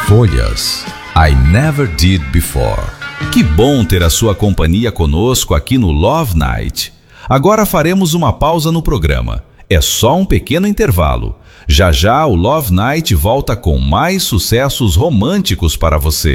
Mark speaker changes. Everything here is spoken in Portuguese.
Speaker 1: Folhas, I Never Did Before. Que bom ter a sua companhia conosco aqui no Love Night. Agora faremos uma pausa no programa. É só um pequeno intervalo. Já já o Love Night volta com mais sucessos românticos para você.